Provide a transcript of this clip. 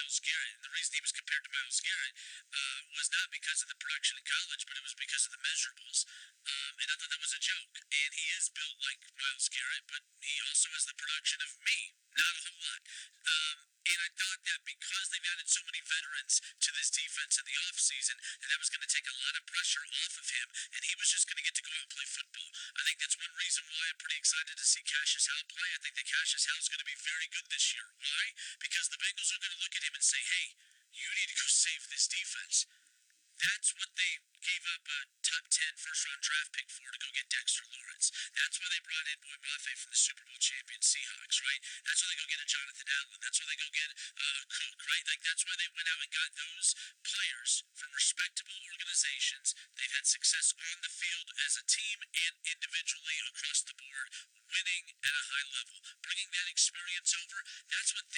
Miles Garrett. And the reason he was compared to Miles Garrett was not because of the production in college, but it was because of the measurables. And I thought that was a joke. And he is built like Miles Garrett, but he also has the production of me. Not a whole lot. And I thought that because they've added so many veterans to this defense in the offseason, that was going to take a lot of pressure off of him, and he was just going to get to go out and play football. I think that's one reason why I'm pretty excited to see Cassius Howe play. I think that Cassius Howe is going to be very good this year. Why? Because the Bengals are going to look at him and say, hey, you need to go save this defense. That's what they gave up a top 10 first round draft pick for, to go get Dexter Lawrence. That's why they brought in Boy Mafe from the Super Bowl champion Seahawks, right? That's why they go get a Jonathan Allen. That's why they go get Cook, right? Like, that's why they went out and got those players from respectable organizations. They've had success on the field as a team and individually across the board, winning at a high level, bringing that experience over. That's what